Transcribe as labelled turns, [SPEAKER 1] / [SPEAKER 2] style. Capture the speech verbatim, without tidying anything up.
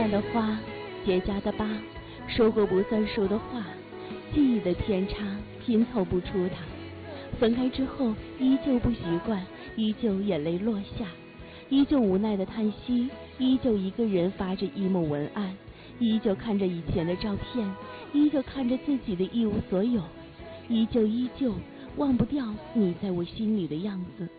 [SPEAKER 1] 烂的花，结痂的疤，说过不算数的话，记忆的偏差拼凑不出它。分开之后依旧不习惯，依旧眼泪落下，依旧无奈的叹息，依旧一个人发着 emo 文案，依旧看着以前的照片，依旧看着自己的一无所有，依旧依旧忘不掉你在我心里的样子。